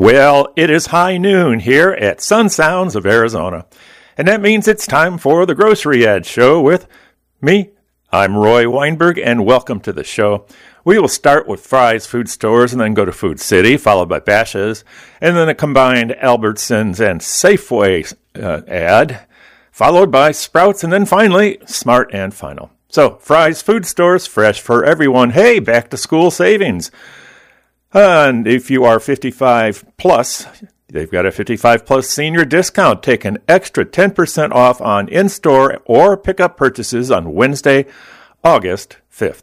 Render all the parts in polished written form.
Well, it is high noon here at Sun Sounds of Arizona, and that means it's time for the Grocery Ad Show with me. I'm Roy Weinberg, and welcome to the show. We will start with Fry's Food Stores and then go to Food City, followed by Bashas', and then a combined Albertsons and Safeway ad, followed by Sprouts, and then finally Smart and Final. So, Fry's Food Stores, fresh for everyone. Hey, back to school savings. And if you are 55 plus, they've got a 55 plus senior discount. Take an extra 10% off on in-store or pickup purchases on Wednesday, August 5th.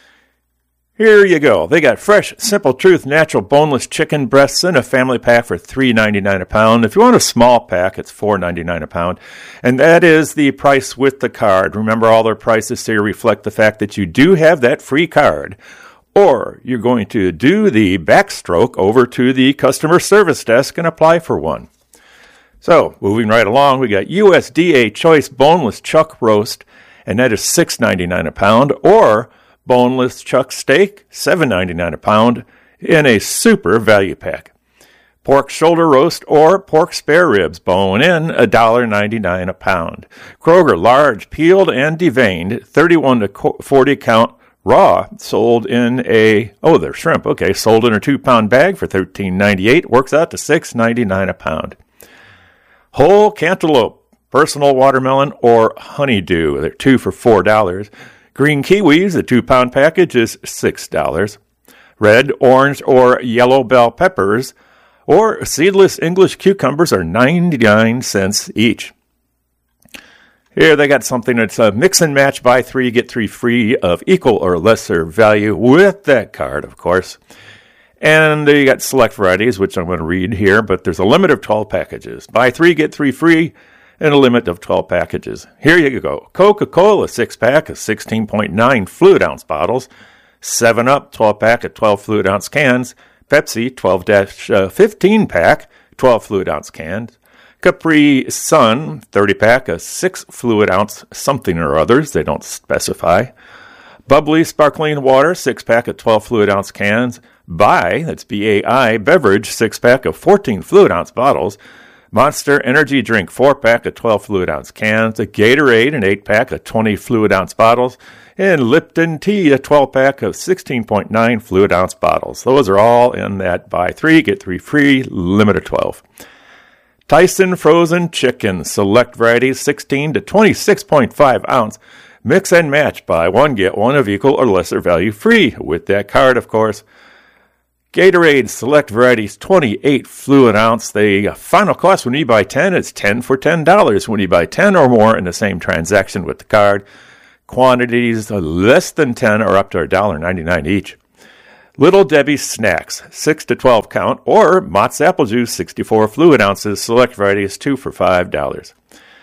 Here you go. They got fresh, Simple Truth natural boneless chicken breasts in a family pack for $3.99 a pound. If you want a small pack, it's $4.99 a pound. And that is the price with the card. Remember, all their prices here reflect the fact that you do have that free card. Or you're going to do the backstroke over to the customer service desk and apply for one. So, moving right along, we got USDA Choice Boneless Chuck Roast, and that is $6.99 a pound, or Boneless Chuck Steak, $7.99 a pound, in a super value pack. Pork Shoulder Roast or Pork Spare Ribs, bone in, $1.99 a pound. Kroger Large Peeled and Deveined, 31 to 40 count, raw, sold in they're shrimp. Okay, sold in a 2-pound bag for $13.98. Works out to $6.99 a pound. Whole cantaloupe, personal watermelon, or honeydew. They're 2 for $4. Green kiwis, the 2-pound package is $6. Red, orange, or yellow bell peppers, or seedless English cucumbers are 99 cents each. Here they got something that's a mix and match, buy 3, get 3 free of equal or lesser value with that card, of course. And you got select varieties, which I'm going to read here, but there's a limit of 12 packages. Buy 3, get 3 free, and a limit of 12 packages. Here you go. Coca-Cola 6-pack of 16.9 fluid ounce bottles. 7-Up 12-pack of 12 fluid ounce cans. Pepsi 12-15-pack 12 fluid ounce cans. Capri Sun 30-pack of 6 fluid ounce something or others. They don't specify. Bubbly Sparkling Water 6-pack of 12 fluid ounce cans. Bai, that's B-A-I, Beverage 6-pack of 14 fluid ounce bottles. Monster Energy Drink 4-pack of 12 fluid ounce cans. A Gatorade an 8-pack of 20 fluid ounce bottles. And Lipton Tea a 12-pack of 16.9 fluid ounce bottles. Those are all in that buy 3, get 3 free, limit of 12. Tyson Frozen Chicken, select varieties, 16 to 26.5 ounce. Mix and match, buy 1, get 1 of equal or lesser value free with that card, of course. Gatorade, select varieties, 28 fluid ounce. The final cost when you buy 10 is 10 for $10 when you buy 10 or more in the same transaction with the card. Quantities less than 10 are up to $1.99 each. Little Debbie's Snacks, 6 to 12 count, or Mott's Apple Juice, 64 fluid ounces, select varieties, 2 for $5.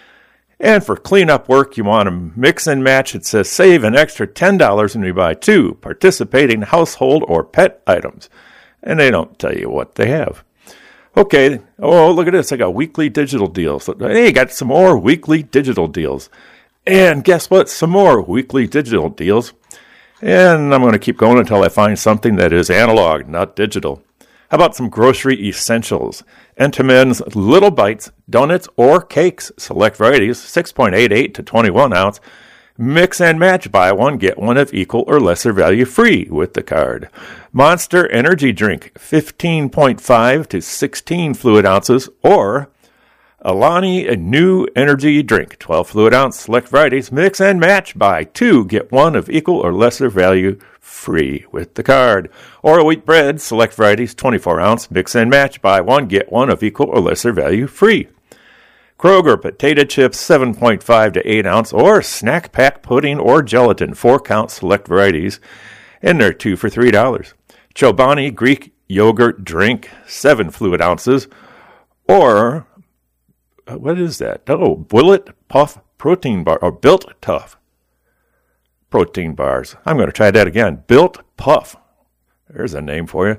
And for cleanup work, you want to mix and match. It says save an extra $10 when you buy 2 participating household or pet items. And they don't tell you what they have. Okay, look at this. I got weekly digital deals. Hey, got some more weekly digital deals. And guess what? Some more weekly digital deals. And I'm going to keep going until I find something that is analog, not digital. How about some grocery essentials? Entenmann's Little Bites, donuts, or cakes, select varieties, 6.88 to 21 ounce. Mix and match, buy 1, get 1 of equal or lesser value free with the card. Monster Energy Drink, 15.5 to 16 fluid ounces, or Alani a New Energy Drink, 12 fluid ounce, select varieties, mix and match, buy 2, get 1 of equal or lesser value free with the card. Or Wheat Bread, select varieties, 24 ounce, mix and match, buy 1, get 1 of equal or lesser value free. Kroger Potato Chips, 7.5 to 8 ounce, or Snack Pack Pudding or Gelatin, 4 count, select varieties, and they're 2 for $3. Chobani Greek Yogurt Drink, 7 fluid ounces, or what is that? Bullet Puff Protein Bar, or Built Tough Protein Bars. I'm going to try that again. Built Puff. There's a name for you.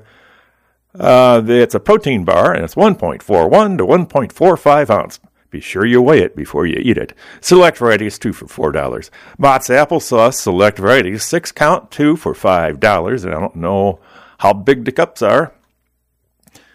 It's a protein bar, and it's 1.41 to 1.45 ounce. Be sure you weigh it before you eat it. Select varieties, 2 for $4. Mott's Applesauce, select varieties, 6 count, 2 for $5. And I don't know how big the cups are.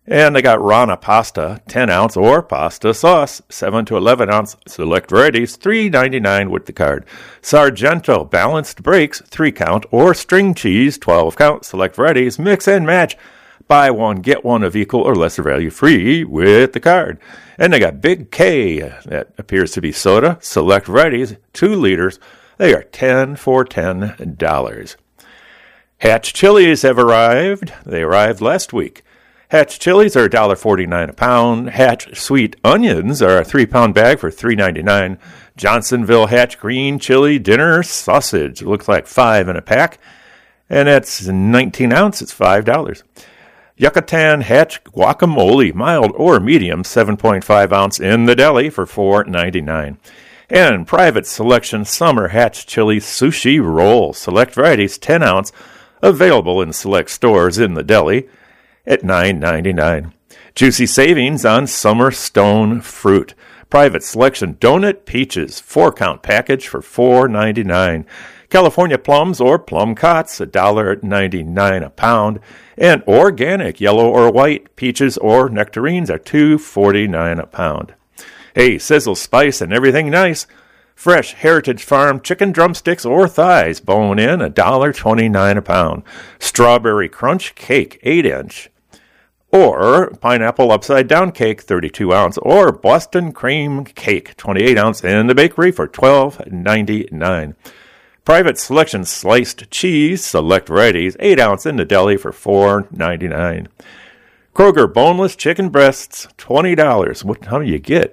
And they got Rana pasta, 10-ounce or pasta sauce, 7 to 11-ounce select varieties, $3.99 with the card. Sargento balanced breaks, 3-count or string cheese, 12-count select varieties, mix and match. Buy one, get one of equal or lesser value free with the card. And they got Big K, that appears to be soda, select varieties, 2 liters. They are 10 for $10. Hatch chilies have arrived. They arrived last week. Hatch chilies are $1.49 a pound. Hatch sweet onions are a 3-pound bag for $3.99. Johnsonville Hatch green chili dinner sausage. It looks like 5 in a pack. And that's 19 ounce. It's $5. Yucatan Hatch guacamole, mild or medium, 7.5 ounce in the deli for $4.99. And Private Selection Summer Hatch Chili Sushi Roll, select varieties, 10 ounce, available in select stores in the deli at $9.99. Juicy savings on Summer Stone Fruit. Private Selection Donut Peaches, 4-count package for $4.99. California plums or plum cots, $1.99 a pound. And organic yellow or white peaches or nectarines are $2.49 a pound. Hey, sizzle, spice, and everything nice. Fresh Heritage Farm chicken drumsticks or thighs, bone in, $1.29 a pound. Strawberry Crunch cake, 8-inch. Or pineapple upside down cake, 32 ounce. Or Boston cream cake, 28 ounce in the bakery for $12.99. Private Selection sliced cheese, select varieties, 8 ounce in the deli for $4.99. Kroger boneless chicken breasts, $20. How do you get?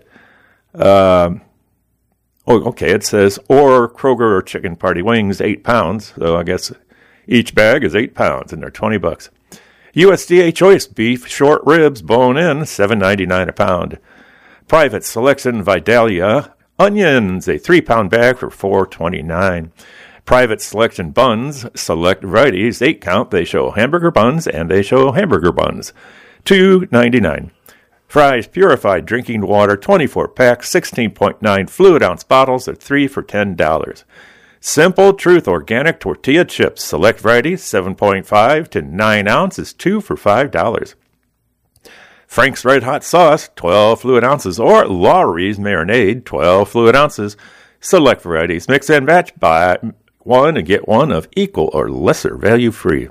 It says, or Kroger chicken party wings, 8 pounds. So I guess each bag is 8 pounds, and they're $20. USDA choice beef short ribs, bone in, $7.99 a pound. Private Selection Vidalia onions, a 3-pound bag for $4.29. Private Selection buns, select varieties, 8-count. They show hamburger buns, and they show hamburger buns, $2.99. Fry's Purified Drinking Water, 24-pack, 16.9 fluid ounce bottles are 3 for $10. Simple Truth Organic Tortilla Chips, select varieties, 7.5 to 9 ounces, 2 for $5. Frank's Red Hot Sauce, 12 fluid ounces, or Lawry's Marinade, 12 fluid ounces, select varieties, mix and match, buy one and get one of equal or lesser value free.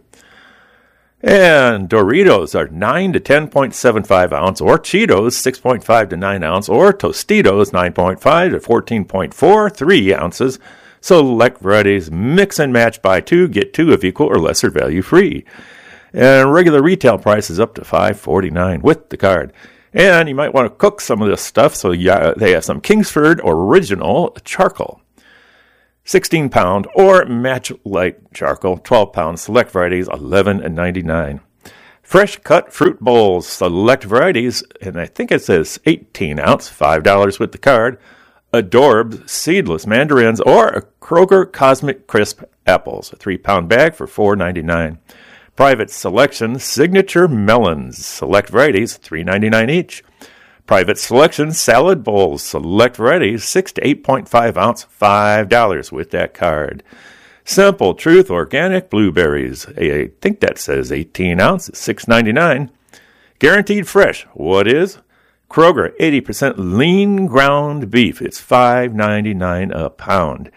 And Doritos are 9 to 10.75 ounce, or Cheetos 6.5 to 9 ounce, or Tostitos 9.5 to 14.43 ounces. Select varieties, mix and match, buy 2, get 2 of equal or lesser value free. And regular retail price is up to $5.49 with the card. And you might want to cook some of this stuff, so they have some Kingsford Original Charcoal. 16-pound or Match Light Charcoal, 12-pound, select varieties, $11.99. Fresh cut fruit bowls, select varieties, and I think it says 18-ounce, $5 with the card. Adorbs seedless mandarins or Kroger Cosmic Crisp apples, a 3-pound bag for $4.99. Private Selection Signature Melons, select varieties, $3.99 each. Private Selection Salad Bowls, select varieties, 6 to 8.5 ounce, $5 with that card. Simple Truth Organic Blueberries, I think that says 18 ounce, $6.99. Guaranteed Fresh, what is? Kroger 80% lean ground beef, it's $5.99 a pound.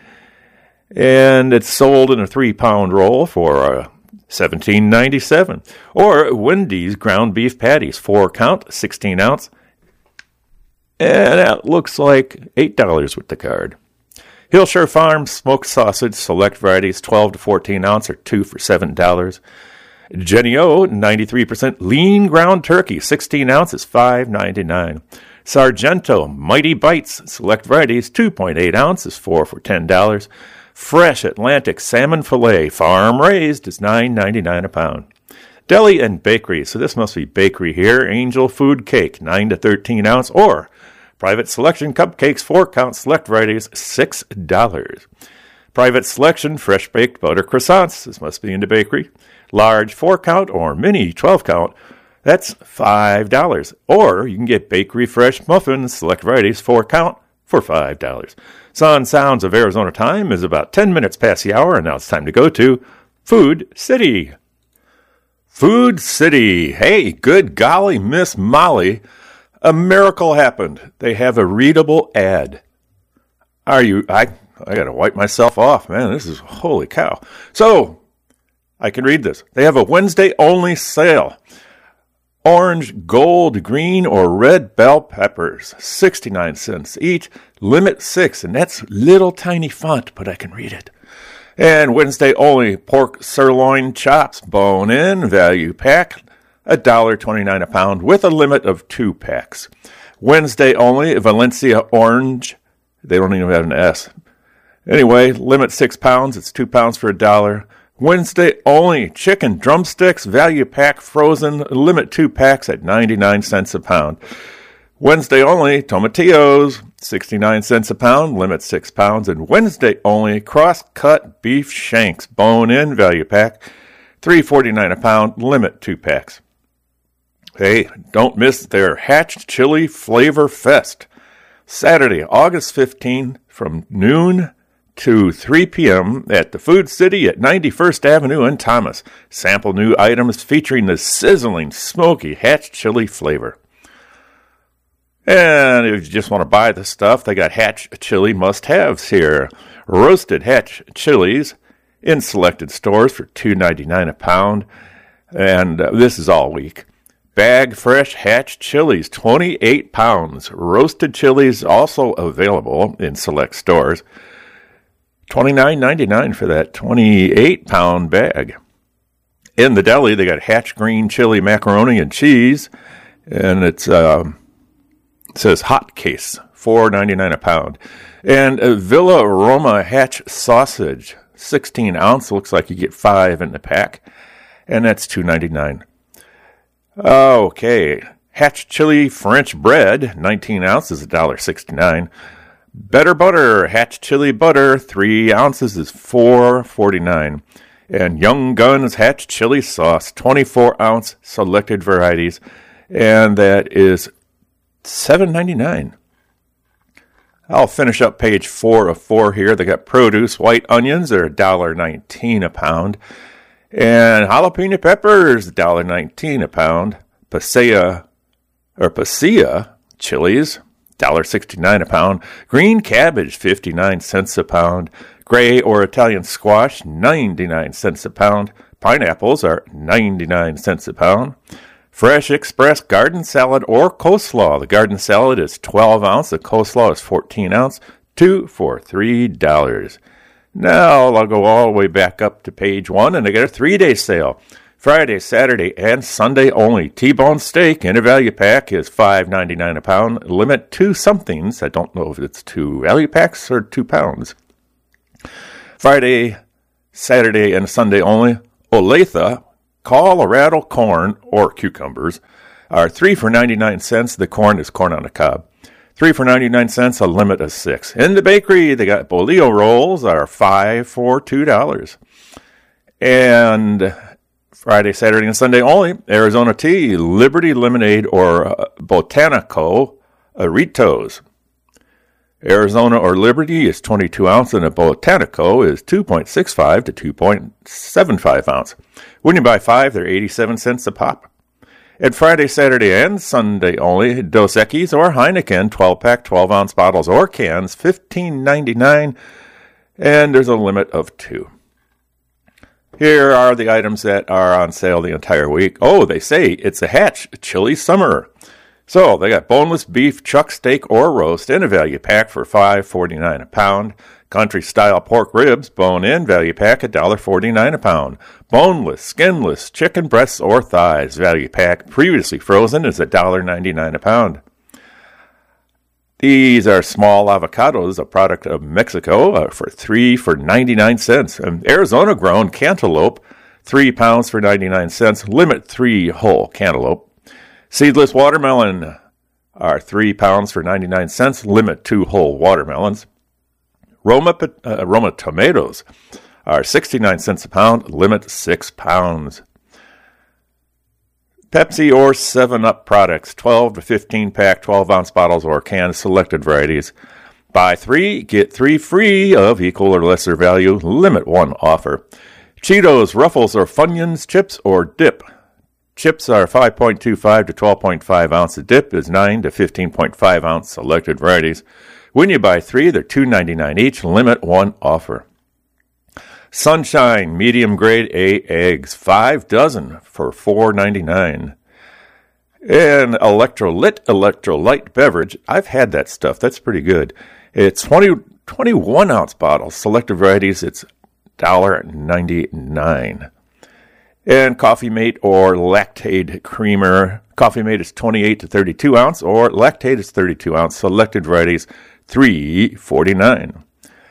And it's sold in a 3-pound roll for $17.97. Or Wendy's ground beef patties, 4-count, 16 ounce. And that looks like $8 with the card. Hillshire Farm smoked sausage, select varieties, 12 to 14 ounce, or 2 for $7. Jenny O, 93% lean ground turkey, 16 ounces, $5.99. Sargento Mighty Bites, select varieties, 2.8 ounces, 4 for $10. Fresh Atlantic salmon fillet, farm raised, is $9.99 a pound. Deli and bakery, so this must be bakery here. Angel Food Cake, 9 to 13 ounce, or Private Selection Cupcakes, 4-count, select varieties, $6. Private Selection Fresh Baked Butter Croissants, this must be in the bakery. Large 4-count or mini 12-count, that's $5. Or you can get Bakery Fresh Muffins, select varieties, 4-count, for $5. Sun Sounds of Arizona time is about 10 minutes past the hour, and now it's time to go to Food City. Food City. Hey, good golly, Miss Molly. A miracle happened. They have a readable ad. I got to wipe myself off, man. This is holy cow. So, I can read this. They have a Wednesday only sale. Orange, gold, green, or red bell peppers, 69 cents each. Limit 6, and that's little tiny font, but I can read it. And Wednesday only pork sirloin chops, bone in, value pack, $1.29 a pound with a limit of 2 packs. Wednesday only Valencia orange. They don't even have an S. Anyway, limit 6 pounds. It's 2 pounds for $1. Wednesday only chicken drumsticks, value pack frozen, limit 2 packs at 99 cents a pound. Wednesday only tomatillos, 69 cents a pound, limit 6 pounds. And Wednesday only cross-cut beef shanks, bone-in, value pack, $3.49 a pound, limit 2 packs. Hey, don't miss their Hatch Chili Flavor Fest. Saturday, August 15, from noon to 3 p.m. at the Food City at 91st Avenue in Thomas. Sample new items featuring the sizzling, smoky Hatch Chili flavor. And if you just want to buy the stuff, they got Hatch Chili must-haves here. Roasted Hatch Chilies in selected stores for $2.99 a pound. And this is all week. Bag fresh Hatch Chilies, 28 pounds. Roasted chilies also available in select stores. $29.99 for that 28-pound bag. In the deli, they got Hatch green chili macaroni and cheese. And it says hot case, $4.99 a pound. And a Villa Roma Hatch sausage, 16 ounce. Looks like you get 5 in the pack. And that's $2.99. Okay, Hatch Chili French bread, 19 ounces, $1.69. Better butter, Hatch Chili butter, 3 ounces is $4.49. And Young Guns Hatch Chili sauce, 24 ounce selected varieties, and that is $7.99. I'll finish up page 4 of 4 here. They got produce, white onions, they're $1.19 a pound. And jalapeno peppers, $1.19 a pound. Pasilla chilies, $1.69 a pound. Green cabbage, 59 cents a pound. Gray or Italian squash, 99 cents a pound. Pineapples are 99 cents a pound. Fresh Express garden salad or coleslaw. The garden salad is 12 ounce. The coleslaw is 14 ounce. 2 for $3. Now I'll go all the way back up to page 1, and they got a 3-day sale. Friday, Saturday, and Sunday only. T-bone steak in a value pack is $5.99 a pound. Limit 2 somethings. I don't know if it's 2 value packs or 2 pounds. Friday, Saturday, and Sunday only. Olathe, Colorado corn or cucumbers are 3 for 99 cents. The corn is corn on the cob. 3 for 99 cents, a limit of 6. In the bakery, they got bolillo rolls are 5 for $2. And Friday, Saturday, and Sunday only, Arizona tea, Liberty Lemonade or Botanico Aritos. Arizona or Liberty is 22 ounce, and a Botanico is 2.65 to 2.75 ounce. When you buy 5, they're 87 cents a pop. And Friday, Saturday, and Sunday only, Dos Equis or Heineken, 12-pack, 12-ounce bottles or cans, $15.99, and there's a limit of 2. Here are the items that are on sale the entire week. Oh, they say it's a Hatch Chili Summer. So they got boneless beef, chuck steak, or roast in a value pack for $5.49 a pound. Country-style pork ribs, bone-in, value pack, $1.49 a pound. Boneless, skinless chicken breasts or thighs, value pack, previously frozen, is $1.99 a pound. These are small avocados, a product of Mexico, for 3 for 99 cents. Arizona-grown cantaloupe, 3 pounds for 99 cents. Limit 3 whole cantaloupe. Seedless watermelon are 3 pounds for 99 cents. Limit 2 whole watermelons. Roma tomatoes are 69 cents a pound. Limit 6 pounds. Pepsi or 7-Up products, 12 to 15-pack, 12-ounce bottles or cans, selected varieties. Buy 3, get 3 free of equal or lesser value. Limit 1 offer. Cheetos, Ruffles, or Funyuns, chips or dip. Chips are 5.25 to 12.5 ounce. The dip is 9 to 15.5 ounce selected varieties. When you buy 3, they're $2.99 each. Limit 1 offer. Sunshine medium grade A eggs, 5 dozen for $4.99. And electrolyte beverage. I've had that stuff. That's pretty good. It's 21 ounce bottles. Selected varieties, it's $1.99. And Coffee Mate or Lactaid Creamer. Coffee Mate is 28 to 32 ounce, or Lactaid is 32 ounce. Selected varieties, $3.49.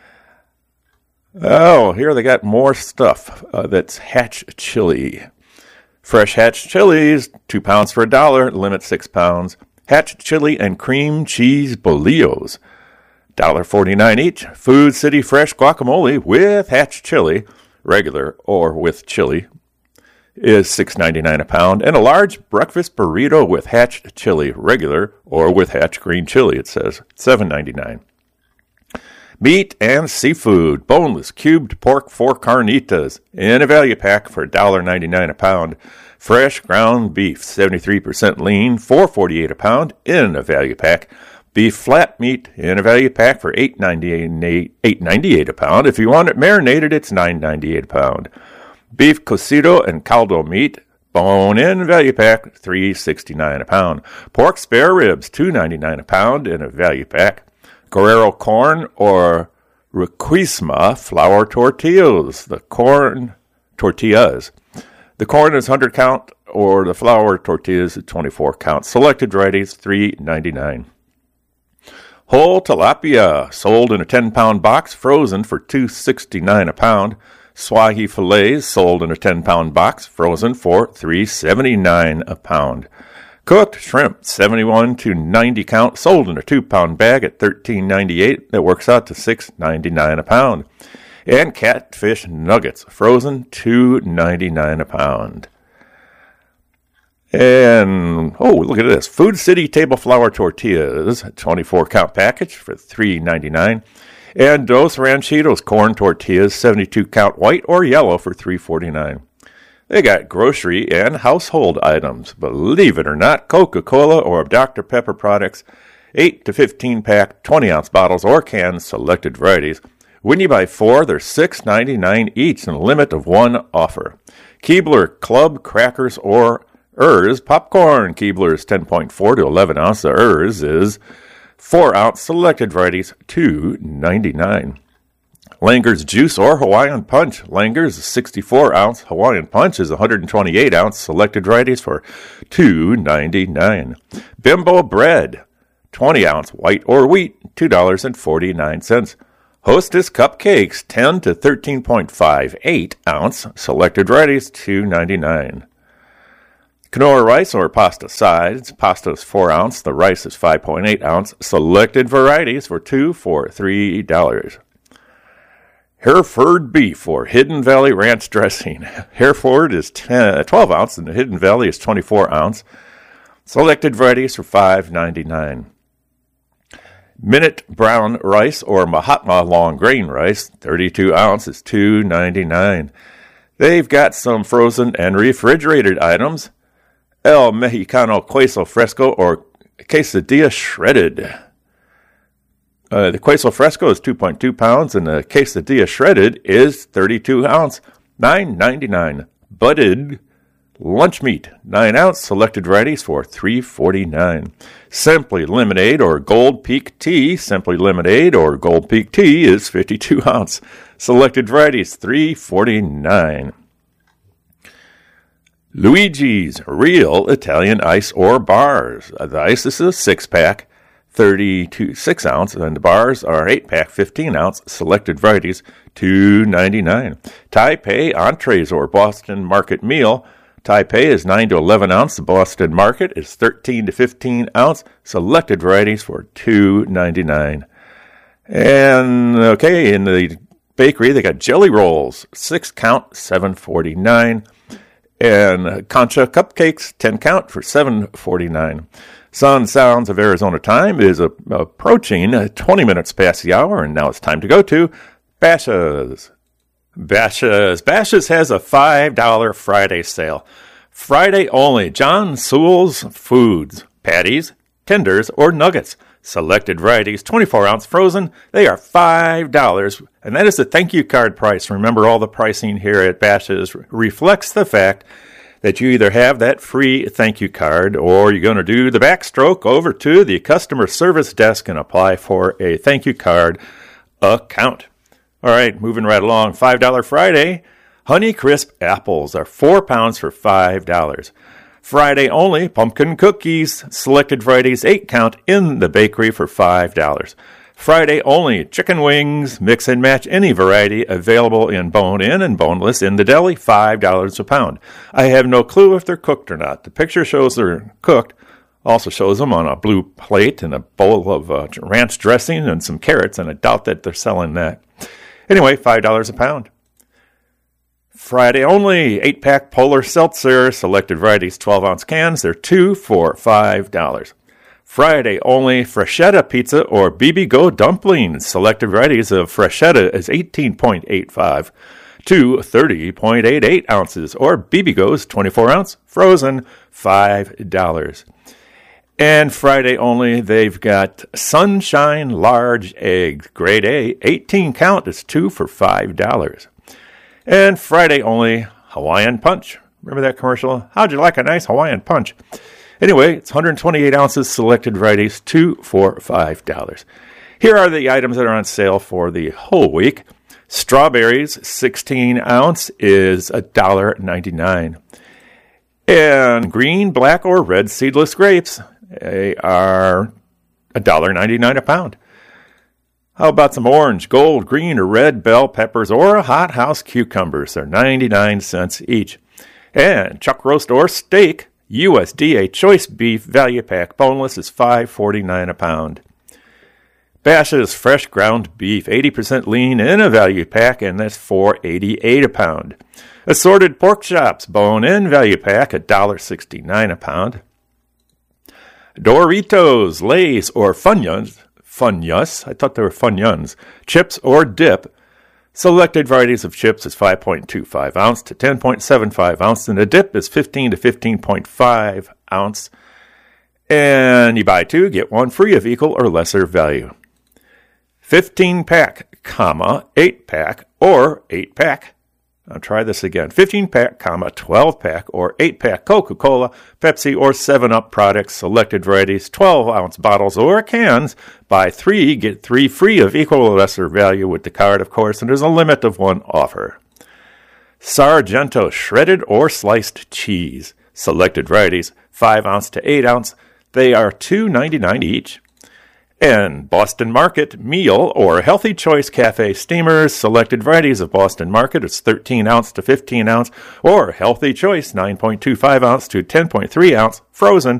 Oh, here they got more stuff. That's Hatch Chili. Fresh Hatch chilies, 2 pounds for $1. Limit 6 pounds. Hatch Chili and Cream Cheese Bolillos, $1.49 each. Food City Fresh Guacamole with Hatch Chili, regular or with chili, is $6.99 a pound, and a large breakfast burrito with Hatch Chili, regular or with Hatch Green Chili, it says, $7.99. Meat and seafood, boneless cubed pork 4 carnitas in a value pack for $1.99 a pound. Fresh ground beef, 73% lean, $4.48 a pound in a value pack. Beef flat meat in a value pack for $8.98 a pound. If you want it marinated, it's $9.98 a pound. Beef cocido and caldo meat, bone-in value pack, $3.69 a pound. Pork spare ribs, $2.99 a pound in a value pack. Guerrero corn or Requesma flour tortillas. The corn tortillas. The corn is 100 count, or the flour tortillas is 24 count. Selected varieties, $3.99. Whole tilapia, sold in a 10-pound box, frozen for $2.69 a pound. Swahi fillets, sold in a 10-pound box, frozen for $3.79 a pound. Cooked shrimp, 71 to 90 count, sold in a 2-pound bag at $13.98. That works out to $6.99 a pound. And catfish nuggets, frozen, $2.99 a pound. And, oh, look at this. Food City table flour tortillas, 24-count package for $3.99. And Dos Ranchitos corn tortillas, 72-count white or yellow for $3.49. They got grocery and household items. Believe it or not, Coca-Cola or Dr. Pepper products, 8 to 15-pack, 20-ounce bottles or cans, selected varieties. When you buy 4, they're $6.99 each, and a limit of 1 offer. Keebler Club crackers or Urs popcorn. Keebler is 10.4 to 11 ounce. The Urs is 4 ounce. Selected varieties, $2.99. Langer's Juice or Hawaiian Punch. Langer's 64 ounce. Hawaiian Punch is 128 ounce. Selected varieties for $2.99. Bimbo Bread, 20 ounce, white or wheat, $2.49. Hostess Cupcakes, 10 to 13.58 ounce. Selected varieties, $2.99. Quinoa rice or pasta sides. Pasta is 4 ounce. The rice is 5.8 ounce. Selected varieties for $3. Hereford beef or Hidden Valley ranch dressing. Hereford is 12 ounce and the Hidden Valley is 24 ounce. Selected varieties for $5.99. Minute brown rice or Mahatma long grain rice, 32 ounce is $2.99. They've got some frozen and refrigerated items. El Mexicano Queso Fresco or Quesadilla Shredded. The Queso Fresco is 2.2 pounds, and the Quesadilla Shredded is 32 ounce, $9.99. Budded lunch meat, 9 ounce, selected varieties for $3.49. Simply Lemonade or Gold Peak Tea. Simply Lemonade or Gold Peak Tea is 52 ounce, selected varieties $3.49. Luigi's Real Italian Ice or Bars. The ice is a 6-pack. 6 ounce, and the bars are 8-pack, 15 ounce, selected varieties, $2.99. Taipei entrees or Boston Market meal. Taipei is 9 to 11 ounce. The Boston Market is 13 to 15 ounce, selected varieties for $2.99. And okay, in the bakery they got jelly rolls, 6 count, $7.49, and Concha cupcakes, 10 count for $7.49. Sun Sounds of Arizona time is approaching 20 minutes past the hour, and now it's time to go to Bashas'. Bashas' has a $5 Friday sale. Friday only, John Sewell's Foods, patties, tenders, or nuggets. Selected varieties, 24-ounce frozen, they are $5. And that is the thank you card price. Remember, all the pricing here at Bashas' reflects the fact that you either have that free thank you card or you're going to do the backstroke over to the customer service desk and apply for a thank you card account. All right, moving right along. $5 Friday. Honey Crisp apples are 4 pounds for $5. Friday only, pumpkin cookies, selected varieties, 8 count in the bakery for $5. Friday only, chicken wings, mix and match any variety, available in bone-in and boneless in the deli, $5 a pound. I have no clue if they're cooked or not. The picture shows they're cooked, also shows them on a blue plate and a bowl of ranch dressing and some carrots, and I doubt that they're selling that. Anyway, $5 a pound. Friday only, 8-pack Polar Seltzer, selected varieties, 12-ounce cans. They're 2 for $5. Friday only, Freshetta pizza or BB Go dumplings. Selected varieties of Freshetta is 18.85 to 30.88 ounces, or BB Go's 24-ounce frozen, $5. And Friday only, they've got Sunshine Large Eggs, grade A, 18 count is 2 for $5. And Friday only, Hawaiian Punch. Remember that commercial? How'd you like a nice Hawaiian Punch? Anyway, it's 128 ounces, selected varieties, 2 for $5. Here are the items that are on sale for the whole week. Strawberries, 16 ounce, is $1.99. And green, black, or red seedless grapes, they are $1.99 a pound. How about some orange, gold, green, or red bell peppers or hothouse cucumbers? They're 99 cents each. And chuck roast or steak, USDA choice beef value pack boneless is $5.49 a pound. Bashas' fresh ground beef, 80% lean in a value pack, and that's $4.88 a pound. Assorted pork chops, bone-in value pack, $1.69 a pound. Doritos, Lay's, or Funyuns, I thought they were Funyuns, chips or dip. Selected varieties of chips is 5.25 ounce to 10.75 ounce, and the dip is 15 to 15.5 ounce. And you buy 2, get 1 free of equal or lesser value. 15-pack, 8-pack, or 8-pack. I'll try this again. 15-pack, 12-pack, or 8-pack Coca-Cola, Pepsi, or 7-Up products, selected varieties, 12-ounce bottles or cans. Buy 3, get 3 free of equal or lesser value with the card, of course, and there's a limit of 1 offer. Sargento shredded or sliced cheese, selected varieties, 5-ounce to 8-ounce. They are $2.99 each. And Boston Market meal or Healthy Choice Cafe steamers, selected varieties of Boston Market, it's 13 ounce to 15 ounce, or Healthy Choice 9.25 ounce to 10.3 ounce, frozen,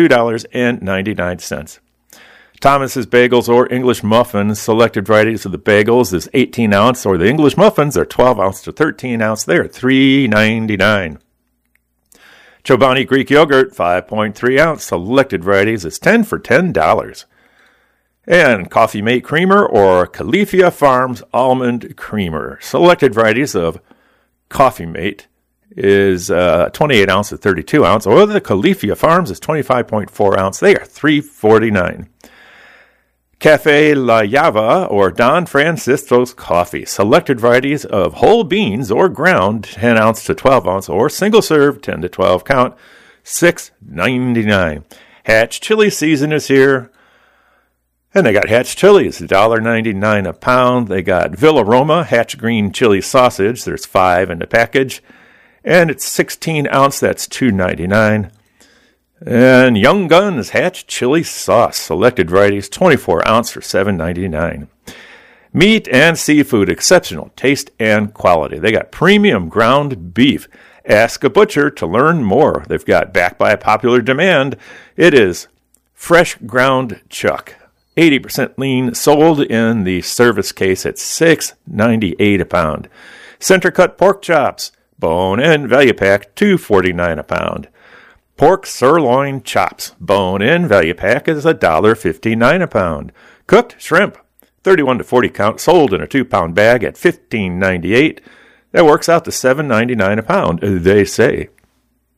$2.99. Thomas's Bagels or English Muffins, selected varieties of the bagels is 18 ounce, or the English Muffins are 12 ounce to 13 ounce, they're $3.99. Chobani Greek Yogurt, 5.3 ounce, selected varieties is 10 for $10. And Coffee Mate Creamer or Califia Farms Almond Creamer. Selected varieties of Coffee Mate is 28 ounce to 32 ounce, or the Califia Farms is 25.4 ounce. They are $3.49. Cafe La Java or Don Francisco's Coffee. Selected varieties of whole beans or ground, 10 ounce to 12 ounce, or single serve, 10 to 12 count, $6.99. Hatch Chili season is here. And they got Hatch chilies, $1.99 a pound. They got Villa Roma Hatch green chili sausage. There's 5 in the package. And it's 16 ounce, that's $2.99. And Young Guns Hatch chili sauce, selected varieties, 24 ounce for $7.99. Meat and seafood, exceptional taste and quality. They got premium ground beef. Ask a butcher to learn more. They've got, backed by a popular demand, it is fresh ground chuck. 80% lean, sold in the service case at $6.98 a pound. Center cut pork chops, bone-in value pack, $2.49 a pound. Pork sirloin chops, bone-in value pack is $1.59 a pound. Cooked shrimp, 31 to 40 count, sold in a 2-pound bag at $15.98. That works out to $7.99 a pound, they say.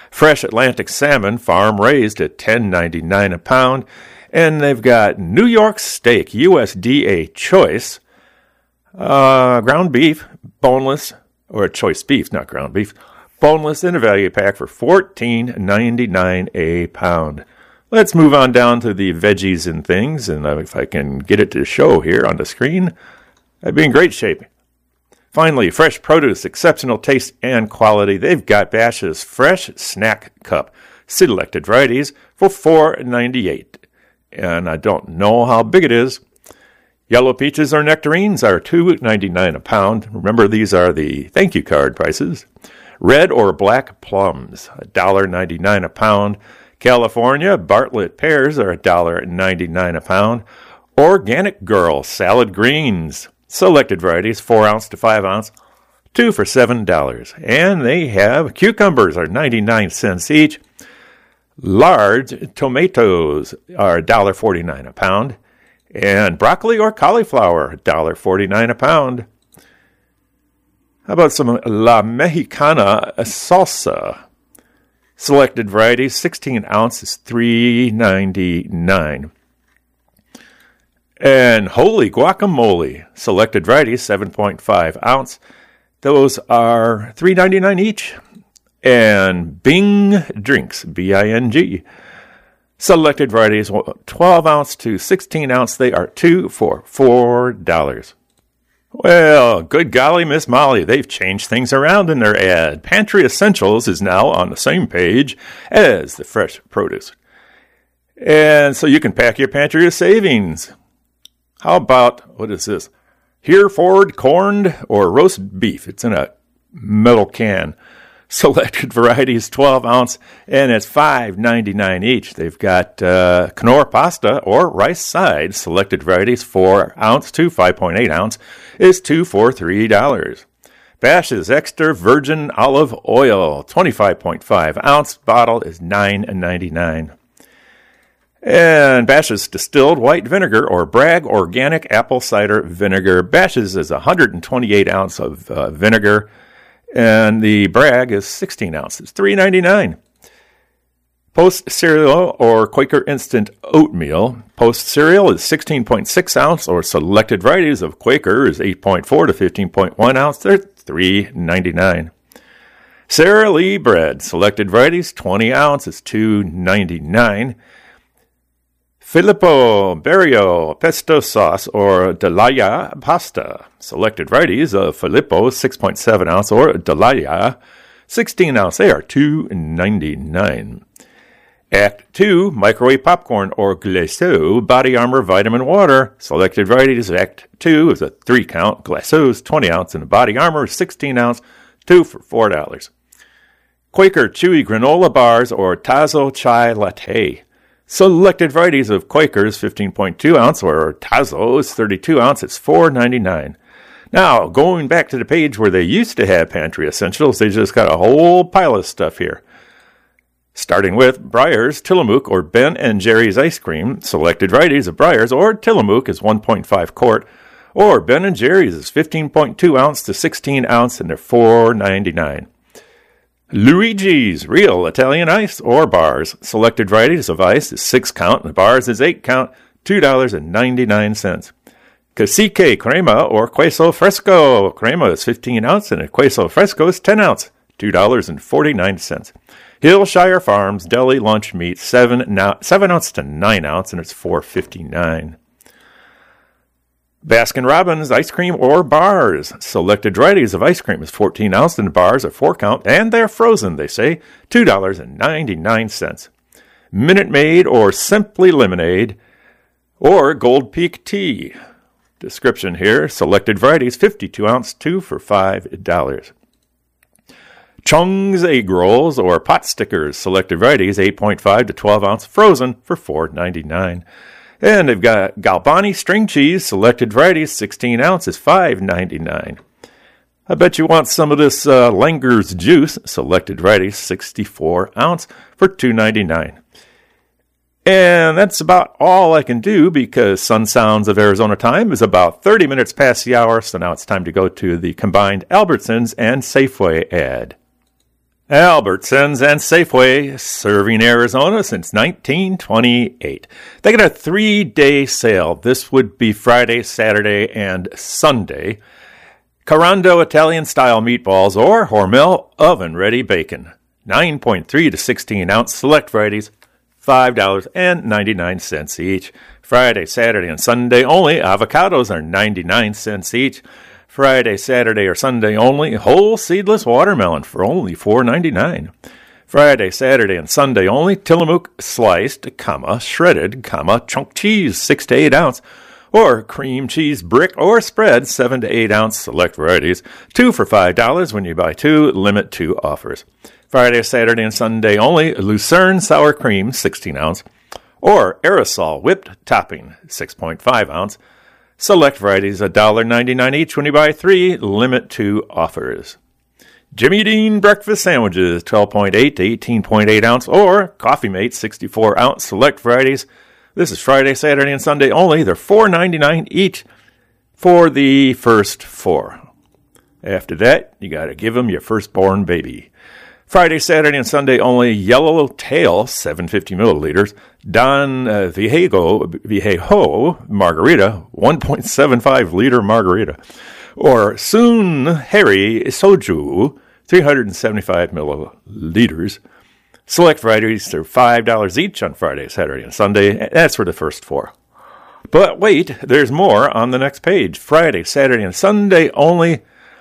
Fresh Atlantic salmon, farm raised at $10.99 a pound. And they've got New York steak, USDA choice, ground beef, boneless, or choice beef, not ground beef, boneless in a value pack for $14.99 a pound. Let's move on down to the veggies and things, and if I can get it to show here on the screen, I'd be in great shape. Finally, fresh produce, exceptional taste and quality. They've got Bash's Fresh Snack Cup, selected varieties for $4.98. And I don't know how big it is. Yellow peaches or nectarines are $2.99 a pound. Remember, these are the thank you card prices. Red or black plums, $1.99 a pound. California Bartlett pears are $1.99 a pound. Organic Girl salad greens, selected varieties, 4 ounce to 5 ounce, 2 for $7. And they have cucumbers are 99 cents each. Large tomatoes are $1.49 a pound. And broccoli or cauliflower, $1.49 a pound. How about some La Mexicana salsa? Selected varieties, 16 ounces, $3.99. And holy guacamole, selected varieties, 7.5 ounce. Those are $3.99 each. And Bing drinks, B-I-N-G. Selected varieties, 12 ounce to 16 ounce. They are 2 for $4. Well, good golly, Miss Molly, they've changed things around in their ad. Pantry Essentials is now on the same page as the fresh produce. And so you can pack your pantry of savings. How about, what is this? Hereford corned or roast beef. It's in a metal can. Selected varieties, 12 ounce, and it's $5.99 each. They've got Knorr pasta or rice side. Selected varieties, 4 ounce to 5.8 ounce, is 2 for $3. Bash's extra virgin olive oil, 25.5 ounce bottle, is $9.99. And Bash's distilled white vinegar or Bragg organic apple cider vinegar. Bash's is 128 ounce of vinegar. And the Bragg is 16 ounces, $3.99. Post cereal or Quaker instant oatmeal. Post cereal is 16.6 ounce, or selected varieties of Quaker is 8.4 to 15.1 ounce. They're $3.99. Sara Lee bread, selected varieties, 20 ounce is $2.99. Filippo Barrio pesto sauce or Deliah pasta. Selected varieties of Filippo, 6.7 ounce, or Deliah, 16 ounce. They are $2.99. Act 2, microwave popcorn or Glacéau Body Armor Vitamin Water. Selected varieties. Act 2 is a 3 count. Glacéau's 20 ounce, and the Body Armor is 16 ounce, 2 for $4. Quaker Chewy Granola Bars or Tazo Chai Latte. Selected varieties of Quakers, 15.2 ounce, or Tazo is 32 ounce. It's $4.99. Now, going back to the page where they used to have Pantry Essentials, they just got a whole pile of stuff here. Starting with Breyers, Tillamook, or Ben and Jerry's ice cream. Selected varieties of Breyers or Tillamook is 1.5 quart, or Ben and Jerry's is 15.2 ounce to 16 ounce, and they're $4.99. Luigi's Real Italian Ice or bars. Selected varieties of ice is 6 count, and the bars is 8 count, $2.99. Cacique Crema or Queso Fresco. Crema is 15 ounce, and a Queso Fresco is 10 ounce, $2.49. Hillshire Farms Deli Lunch Meat, 7 ounce to 9 ounce, and it's $4.59. Baskin-Robbins ice cream or bars. Selected varieties of ice cream is 14 ounce, and the bars are 4 count, and they're frozen, they say, $2.99. Minute Maid or Simply Lemonade or Gold Peak Tea. Description here, selected varieties, 52 ounce, 2 for $5. Chung's Egg Rolls or Pot Stickers. Selected varieties, 8.5 to 12 ounce, frozen for $4.99. And they've got Galbani string cheese, selected varieties, 16 ounces, $5.99. I bet you want some of this Langer's juice, selected varieties, 64 ounce, for $2.99. And that's about all I can do because Sun Sounds of Arizona time is about 30 minutes past the hour, so now it's time to go to the combined Albertsons and Safeway ad. Albertsons and Safeway, serving Arizona since 1928. They got a 3-day sale. This would be Friday, Saturday, and Sunday. Carando Italian-style meatballs or Hormel oven-ready bacon. 9.3 to 16-ounce select varieties, $5.99 each. Friday, Saturday, and Sunday only. Avocados are 99 cents each. Friday, Saturday, or Sunday only, whole seedless watermelon for only $4.99. Friday, Saturday, and Sunday only, Tillamook sliced, shredded, chunk cheese, 6 to 8 ounce, or cream cheese brick or spread, 7 to 8 ounce select varieties, 2 for $5 when you buy 2, limit 2 offers. Friday, Saturday, and Sunday only, Lucerne sour cream, 16 ounce, or aerosol whipped topping, 6.5 ounce. Select varieties, $1.99 each when you buy 3, limit 2 offers. Jimmy Dean breakfast sandwiches, 12.8 to 18.8 ounce, or Coffee Mate, 64 ounce select varieties. This is Friday, Saturday, and Sunday only. They're $4.99 each for the first 4. After that, you got to give them your firstborn baby. Friday, Saturday, and Sunday only, Yellow Tail, 750 milliliters, Don Viejo Margarita, 1.75 liter margarita, or Soon Harry Soju, 375 milliliters. Select varieties are $5 each on Friday, Saturday, and Sunday. That's for the first 4. But wait, there's more on the next page. Friday, Saturday, and Sunday only,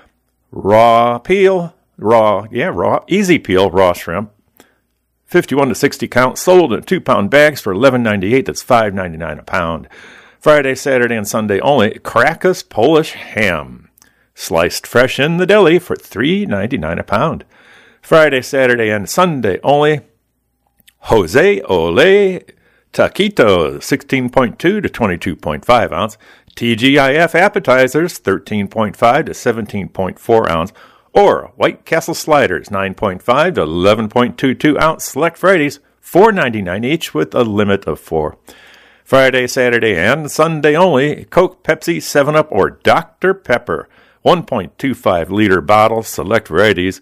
easy peel raw shrimp, 51 to 60 count, sold in 2-pound bags for $11.98. That's $5.99 a pound. Friday, Saturday, and Sunday only, Krakus Polish ham, sliced fresh in the deli for $3.99 a pound. Friday, Saturday, and Sunday only, Jose Ole Taquitos, 16.2 to 22.5 ounce, TGIF appetizers, 13.5 to 17.4 ounce, or White Castle sliders, 9.5 to 11.22 ounce select varieties, $4.99 each with a limit of 4. Friday, Saturday, and Sunday only, Coke, Pepsi, 7-Up, or Dr. Pepper, 1.25 liter bottles, select varieties,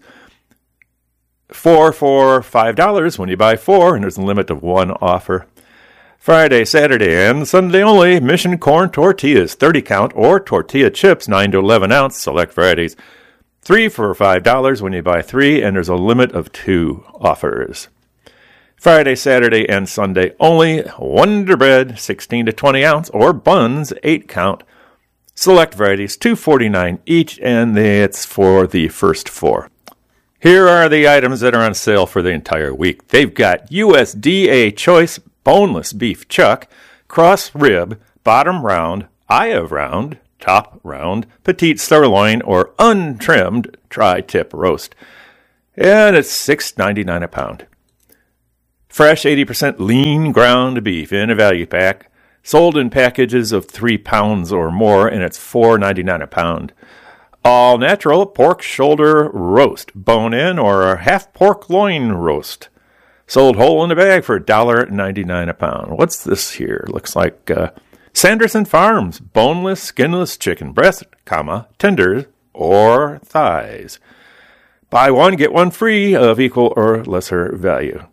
4 for $5 when you buy 4, and there's a limit of 1 offer. Friday, Saturday, and Sunday only, Mission Corn Tortillas, 30 count, or tortilla chips, 9 to 11 ounce, select varieties, 3 for $5 when you buy 3, and there's a limit of 2 offers. Friday, Saturday, and Sunday only, Wonder Bread, 16 to 20 ounce, or buns, 8 count. Select varieties, $2.49 each, and it's for the first 4. Here are the items that are on sale for the entire week. They've got USDA Choice Boneless Beef Chuck, Cross Rib, Bottom Round, Eye of Round, Top Round, Petite Sirloin, or Untrimmed Tri-Tip Roast. And it's $6.99 a pound. Fresh 80% lean ground beef in a value pack, sold in packages of 3 pounds or more, and it's $4.99 a pound. All natural pork shoulder roast, bone-in or half pork loin roast, sold whole in a bag for $1.99 a pound. What's this here? Looks like Sanderson Farms boneless, skinless chicken breast, tenders, or thighs. Buy one, get one free of equal or lesser value.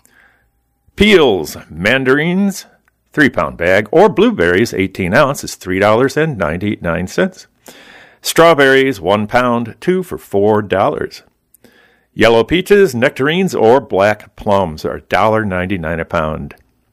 Peels, mandarins, 3-pound bag, or blueberries, 18 ounce, is $3.99. Strawberries, 1 pound, 2 for $4. Yellow peaches, nectarines, or black plums are $1.99 a pound.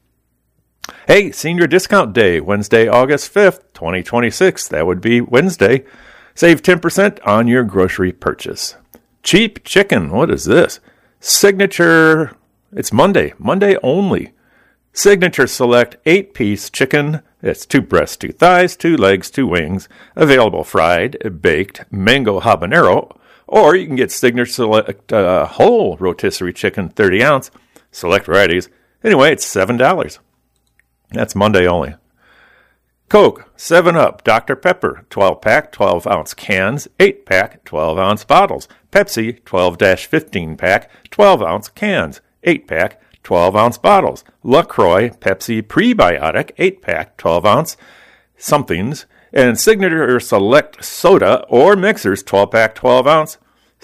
Hey, Senior Discount Day, Wednesday, August 5th, 2026. That would be Wednesday. Save 10% on your grocery purchase. Cheap chicken, what is this? Signature, it's Monday only. Signature Select 8-piece chicken. It's 2 breasts, 2 thighs, 2 legs, 2 wings. Available fried, baked, mango habanero. Or you can get Signature Select whole rotisserie chicken, 30 ounce. Select varieties. Anyway, it's $7. That's Monday only. Coke, 7-Up, Dr. Pepper, 12-pack, 12-ounce cans, 8-pack, 12-ounce bottles. Pepsi, 12-15-pack, 12-ounce cans, 8-pack, 12-ounce bottles. LaCroix Pepsi Prebiotic 8-pack 12-ounce somethings. And Signature Select Soda or Mixers 12-pack 12-ounce.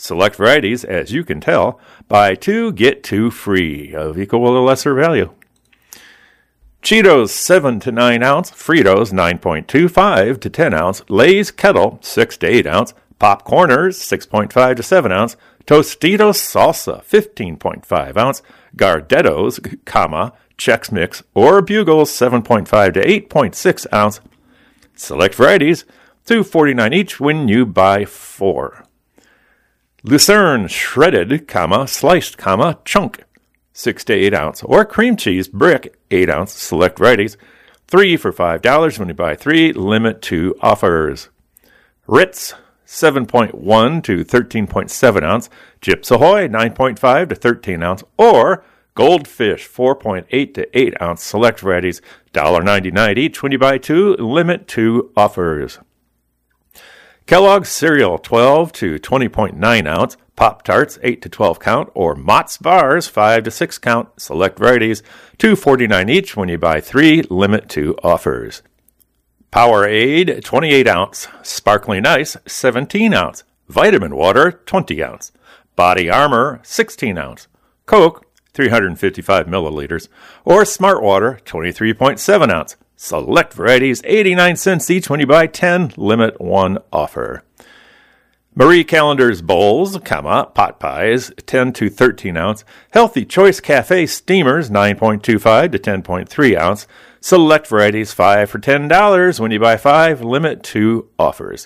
Select varieties, as you can tell, buy 2, get 2 free of equal or lesser value. Cheetos 7 to 9 ounce, Fritos 9.25 to 10 ounce, Lay's Kettle 6 to 8 ounce, Popcorners 6.5 to 7 ounce, Tostitos Salsa 15.5 ounce, Gardettos, Chex Mix, or Bugles 7.5 to 8.6 ounce. Select varieties, $2.49 each when you buy 4. Lucerne shredded, sliced, chunk 6 to 8 ounce, or cream cheese brick 8 ounce. Select varieties, 3 for $5 when you buy 3. Limit 2 offers. Ritz 7.1 to 13.7 ounce, Chips Ahoy 9.5 to 13 ounce, or Goldfish 4.8 to 8 ounce. Select varieties, $1.99 each when you buy 2. Limit 2 offers. Kellogg's cereal 12 to 20.9 ounce, Pop-Tarts 8 to 12 count, or Mott's bars 5 to 6 count. Select varieties, $2.49 each when you buy 3. Limit 2 offers. Powerade 28 ounce, Sparkling Ice 17 ounce, Vitamin Water 20 ounce, Body Armor 16 ounce, Coke 355 milliliters, or Smart Water 23.7 ounce. Select varieties, 89 cents each when you buy 10. Limit 1 offer. Marie Callender's bowls, pot pies, 10 to 13 ounce. Healthy Choice Cafe steamers, 9.25 to 10.3 ounce. Select varieties, 5 for $10 when you buy 5. Limit 2 offers.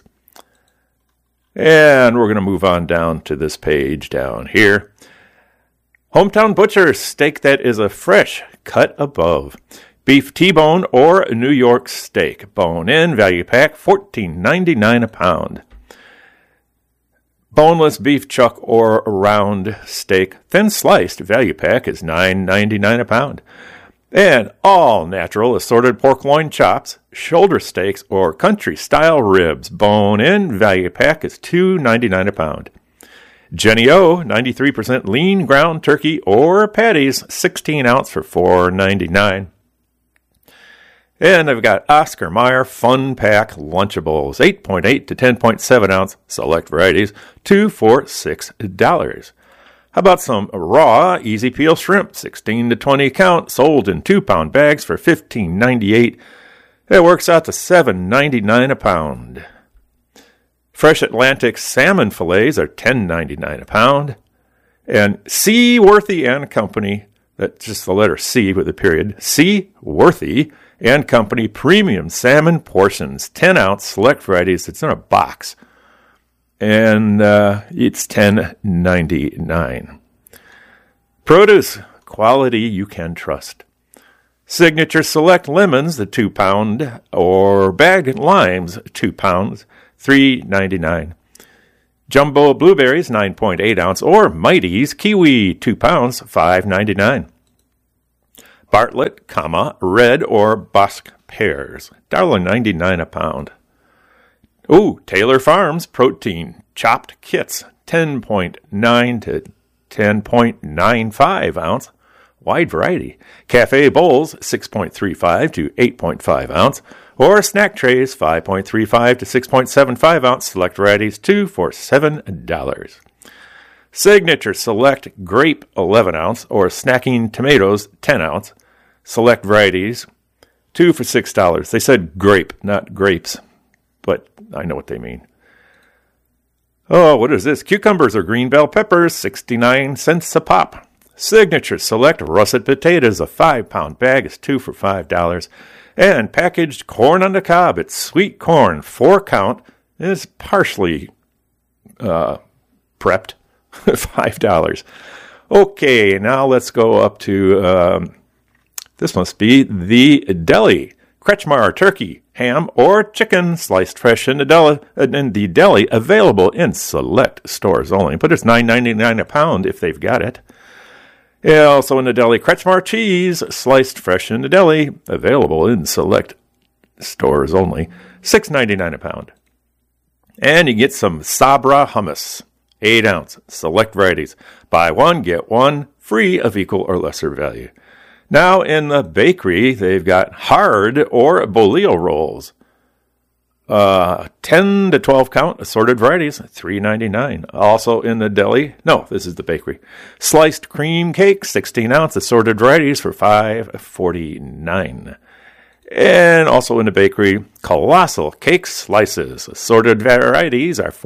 And we're going to move on down to this page down here. Hometown Butcher, steak that is a fresh cut above. Beef T-bone or New York steak. Bone in, value pack, $14.99 a pound. Boneless beef chuck or round steak, thin sliced, value pack is $9.99 a pound. And all natural assorted pork loin chops, shoulder steaks, or country style ribs. Bone in, value pack is $2.99 a pound. Jenny O, 93% lean ground turkey or patties, 16 ounce for $4.99. And I've got Oscar Mayer Fun Pack Lunchables, 8.8 to 10.7 ounce, select varieties, 2 for $6. How about some raw easy peel shrimp, 16 to 20 count, sold in 2-pound bags for $15.98. That works out to $7.99 a pound. Fresh Atlantic salmon fillets are $10.99 a pound. And Seaworthy and Company, that's just the letter C with a period, Seaworthy and Company premium salmon portions, 10 ounce, select varieties. It's in a box. And it's $10.99. Produce, quality you can trust. Signature Select lemons, the 2-pound, or bagged limes, 2 pounds, $3.99. Jumbo blueberries, 9.8 ounce, or Mighty's kiwi, 2 pounds, $5.99. Bartlett, red or Bosc pears, $1.99 a pound. Ooh, Taylor Farms protein chopped kits, 10.9 to 10.95 ounce, wide variety. Cafe bowls, 6.35 to 8.5 ounce, or snack trays, 5.35 to 6.75 ounce, select varieties, 2 for $7. Signature Select grape, 11 ounce, or snacking tomatoes, 10 ounce, select varieties, 2 for $6. They said grape, not grapes, but I know what they mean. Oh, what is this? Cucumbers or green bell peppers, 69 cents a pop. Signature Select russet potatoes, a 5-pound bag is 2 for $5. And packaged corn on the cob, it's sweet corn, 4 count, is partially prepped, $5. Okay, now let's go up to, this must be the deli. Kretschmar turkey, ham, or chicken, sliced fresh in the deli, available in select stores only. But it's $9.99 a pound if they've got it. Yeah, also in the deli, Kretschmar cheese, sliced fresh in the deli, available in select stores only, $6.99 a pound. And you get some Sabra hummus, 8 ounce, select varieties. Buy one, get one, free of equal or lesser value. Now in the bakery, they've got hard or bolillo rolls. 10 to 12 count assorted varieties, $3.99. Also in the deli, no, this is the bakery. Sliced cream cake, 16 ounce assorted varieties for $5.49. And also in the bakery, colossal cake slices, assorted varieties are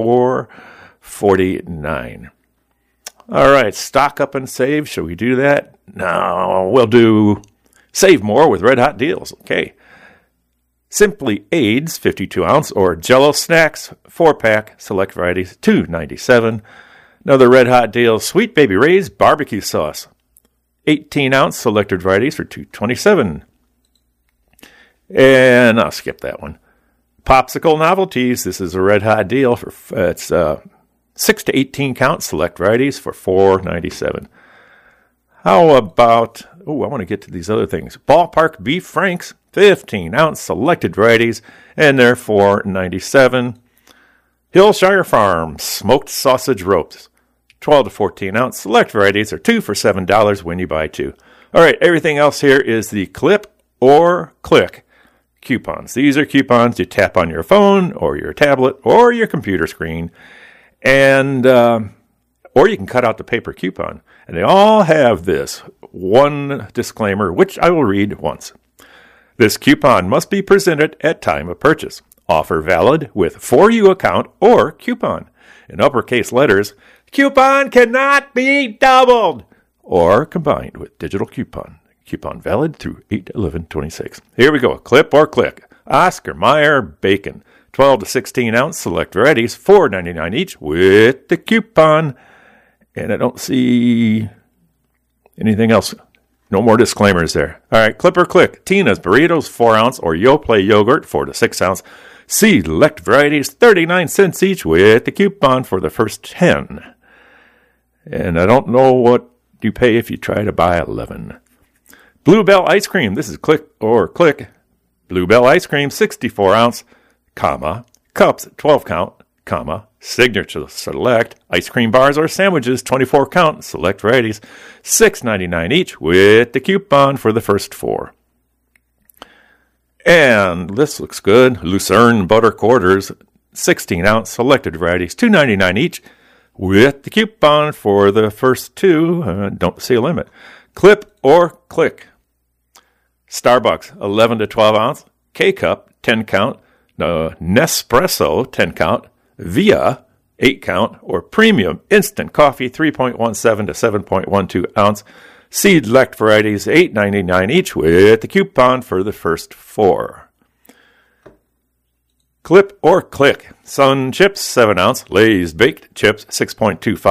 $4.49. All right, stock up and save. Shall we do that? No, we'll do save more with red hot deals. Okay. Simply Aids, 52 ounce, or Jell-O Snacks, 4-pack, select varieties, $2.97. Another red hot deal, Sweet Baby Ray's barbecue sauce, 18 ounce, selected varieties for $2.27. And I'll skip that one. Popsicle Novelties, this is a red hot deal for it's 6 to 18 count, select varieties for $4.97. How about, I want to get to these other things. Ballpark Beef Franks, 15 ounce selected varieties, and they're $4.97. Hillshire Farm smoked sausage ropes, 12 to 14 ounce select varieties are 2 for $7 when you buy 2. All right, everything else here is the Clip or Click coupons. These are coupons you tap on your phone or your tablet or your computer screen, and or you can cut out the paper coupon. And they all have this one disclaimer, which I will read once. This coupon must be presented at time of purchase. Offer valid with For You account or coupon. In uppercase letters, coupon cannot be doubled or combined with digital coupon. Coupon valid through 8/11/26. Here we go. Clip or Click. Oscar Mayer bacon. 12 to 16 ounce select varieties, $4.99 each with the coupon. And I don't see anything else. No more disclaimers there. All right, Clip or Click. Tina's Burritos, 4 ounce, or Yoplait yogurt, 4 to 6 ounce. Select varieties, 39 cents each with the coupon for the first 10. And I don't know what you pay if you try to buy 11. Bluebell ice cream. This is Click or Click. Bluebell ice cream, 64 ounce, comma, cups, 12 count, comma, signature select, ice cream bars or sandwiches, 24 count, select varieties, $6.99 each with the coupon for the first 4. And this looks good. Lucerne butter quarters, 16 ounce, selected varieties, $2.99 each with the coupon for the first 2. Don't see a limit. Clip or Click. Starbucks, 11 to 12 ounce, K-Cup, 10 count, Nespresso, 10 count, Via, 8 count, or Premium Instant Coffee, 3.17 to 7.12 ounce. Select varieties, $8.99 each with the coupon for the first 4. Clip or Click. Sun Chips, 7 ounce. Lay's Baked Chips, 6.25 to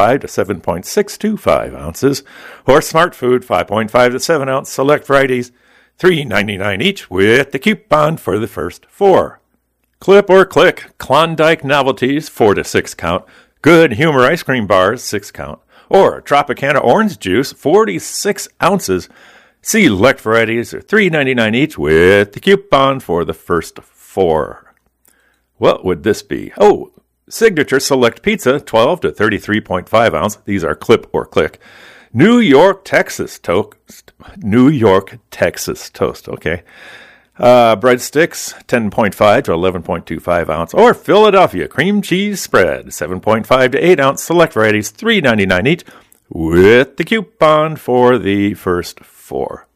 7.625 ounces. Or Smart Food, 5.5 to 7 ounce. Select varieties, $3.99 each with the coupon for the first 4. Clip or Click. Klondike Novelties, 4 to 6 count. Good Humor Ice Cream Bars, 6 count. Or Tropicana Orange Juice, 46 ounces. Select varieties are $3.99 each with the coupon for the first 4. What would this be? Oh, Signature Select Pizza, 12 to 33.5 ounce. These are Clip or Click. New York, Texas toast. New York, Texas toast. Okay. Breadsticks, 10.5 to 11.25 ounce. Or Philadelphia Cream Cheese Spread, 7.5 to 8 ounce. Select varieties, $3.99 each with the coupon for the first 4.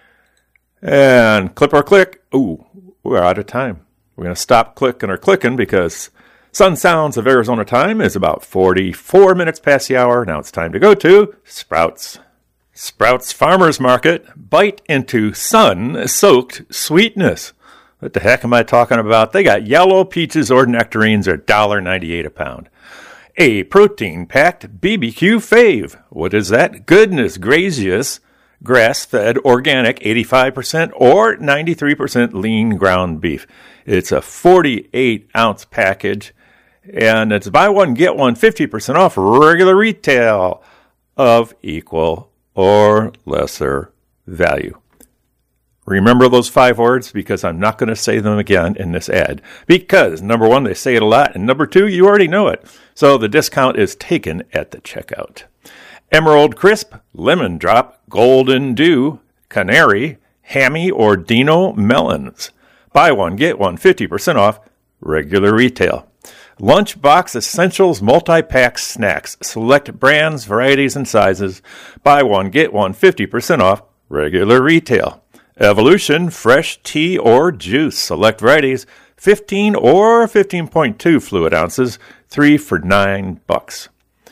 And Clip or Click. Ooh, we're out of time. We're going to stop clicking or clicking because Sun Sounds of Arizona time is about 44 minutes past the hour. Now it's time to go to Sprouts. Sprouts Farmers Market, bite into sun-soaked sweetness. What the heck am I talking about? They got yellow peaches or nectarines are $1.98 a pound. A protein-packed BBQ fave. What is that? Goodness gracious. Grass-fed, organic, 85% or 93% lean ground beef. It's a 48-ounce package, and it's buy one, get one, 50% off regular retail of equal or lesser value. Remember those 5 words because I'm not going to say them again in this ad. Because, number 1, they say it a lot, and number 2, you already know it. So the discount is taken at the checkout. Emerald Crisp, Lemon Drop, Golden Dew, Canary, Hammy, or Dino melons. Buy one, get one, 50% off regular retail. Lunchbox Essentials Multi-Pack Snacks. Select brands, varieties, and sizes. Buy one, get one, 50% off, regular retail. Evolution Fresh Tea or Juice. Select varieties, 15 or 15.2 fluid ounces, 3 for $9.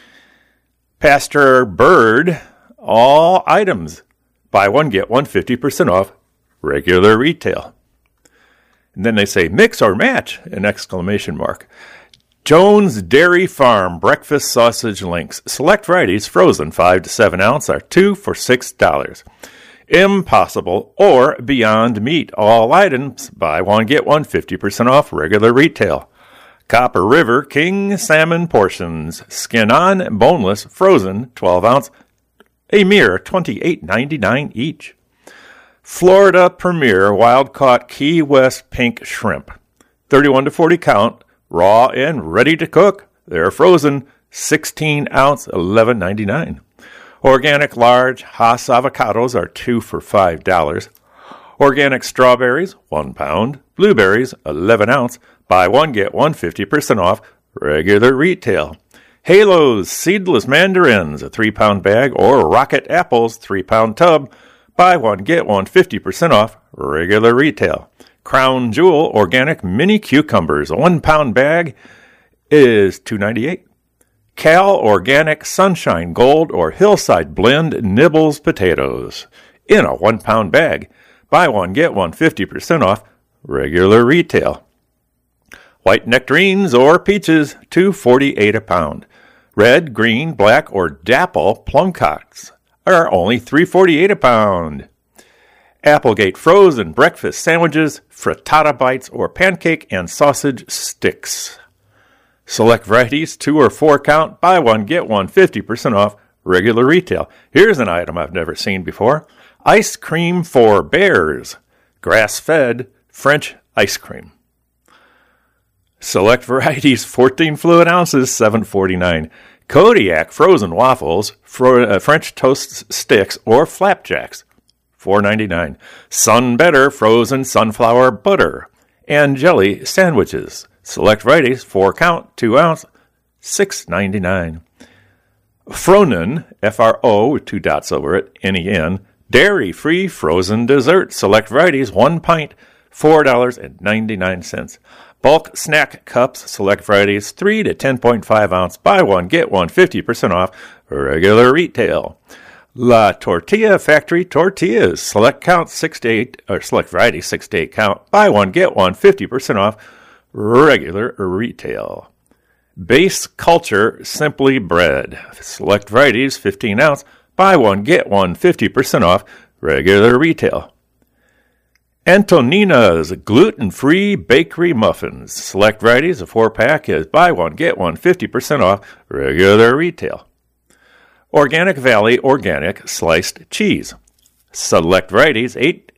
Pastor Bird, all items. Buy one, get one, 50% off, regular retail. And then they say, mix or match, an exclamation mark. Jones Dairy Farm Breakfast Sausage Links. Select varieties, frozen 5 to 7 ounce, are 2 for $6. Impossible or Beyond Meat. All items, buy one, get one, 50% off, regular retail. Copper River King Salmon Portions. Skin on, boneless, frozen, 12 ounce, a mere $28.99 each. Florida Premier Wild Caught Key West Pink Shrimp. 31 to 40 count. Raw and ready to cook. They're frozen, 16 ounce, $11.99. Organic large Hass avocados are 2 for $5. Organic strawberries, 1 pound. Blueberries, 11 ounce. Buy one, get one, 50% off, regular retail. Halos seedless mandarins, a 3-pound bag, or Rocket apples, 3-pound tub. Buy one, get one, 50% off, regular retail. Crown Jewel organic mini cucumbers, a 1-pound bag is $2.98. Cal Organic Sunshine Gold or Hillside Blend Nibbles potatoes in a 1-pound bag. Buy one, get one, 50% off, regular retail. White nectarines or peaches, $2.48 a pound. Red, green, black, or dapple plum cocks are only $3.48 a pound. Applegate frozen breakfast sandwiches, frittata bites, or pancake and sausage sticks. Select varieties, 2 or 4 count. Buy one, get one, 50% off, regular retail. Here's an item I've never seen before. Ice cream for bears. Grass-fed French ice cream. Select varieties, 14 fluid ounces, $7.49. Kodiak frozen waffles, French toast sticks, or flapjacks, $4.99. Sun Better frozen sunflower butter and jelly sandwiches. Select varieties, 4 count, 2 ounce, $6.99. Fronen, F-R-O, with 2 dots over it, N-E-N, dairy-free frozen dessert. Select varieties, 1 pint, $4.99. Bulk snack cups, select varieties, 3 to 10.5 ounce. Buy one, get one, 50% off, regular retail. La Tortilla Factory Tortillas, select count 6 to 8, or select variety 6 to 8 count. Buy one, get one, 50% off, regular retail. Base Culture Simply Bread, select varieties, 15 ounce. Buy one, get one, 50% off, regular retail. Antonina's gluten-free bakery muffins. Select varieties, a 4-pack is buy one, get one, 50% off, regular retail. Organic Valley Organic Sliced Cheese. Select varieties, 8